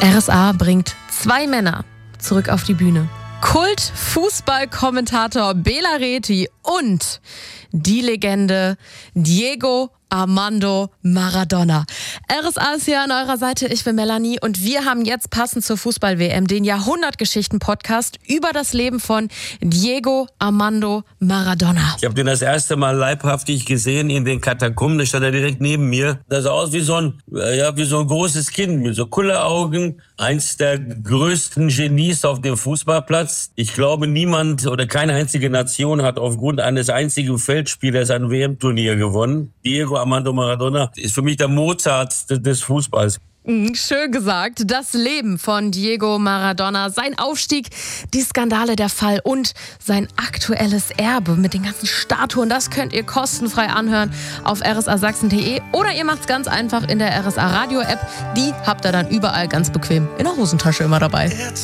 RSA bringt 2 Männer zurück auf die Bühne. Kult-Fußball-Kommentator Bela Reti und die Legende Diego Armando Maradona. RSA ist hier an eurer Seite, ich bin Melanie und wir haben jetzt passend zur Fußball-WM den Jahrhundertgeschichten-Podcast über das Leben von Diego Armando Maradona. Ich habe den das erste Mal leibhaftig gesehen in den Katakomben, da stand er direkt neben mir. Das sah aus wie so ein großes Kind mit so Kulleraugen. Eins der größten Genies auf dem Fußballplatz. Ich glaube, niemand oder keine einzige Nation hat aufgrund eines einzigen Feldspielers ein WM-Turnier gewonnen. Diego Armando Maradona ist für mich der Mozart des Fußballs. Schön gesagt. Das Leben von Diego Maradona, sein Aufstieg, die Skandale, der Fall und sein aktuelles Erbe mit den ganzen Statuen, das könnt ihr kostenfrei anhören auf rsasachsen.de oder ihr macht's ganz einfach in der RSA Radio App. Die habt ihr dann überall ganz bequem in der Hosentasche immer dabei.